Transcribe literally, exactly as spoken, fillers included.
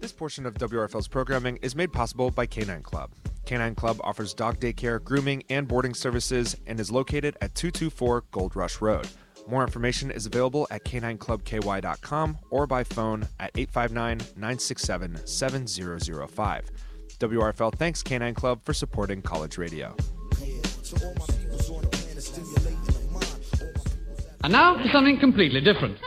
This portion of W R F L's programming is made possible by Canine Club. Canine Club offers dog daycare, grooming, and boarding services and is located at two two four Gold Rush Road. More information is available at canine club k y dot com or by phone at eight five nine, nine six seven, seven zero zero five. W R F L thanks Canine Club for supporting college radio. And now for something completely different.